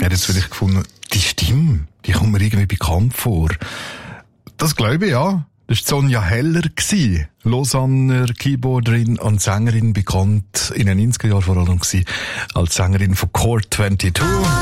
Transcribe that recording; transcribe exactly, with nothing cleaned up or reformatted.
Er hat jetzt vielleicht gefunden, die Stimme, die kommt mir irgendwie bekannt vor. Das glaube ich, ja. Das war Sonja Heller, Lausanner Keyboarderin und Sängerin, bekannt in den neunziger Jahren vor allem als Sängerin von Core zweiundzwanzig.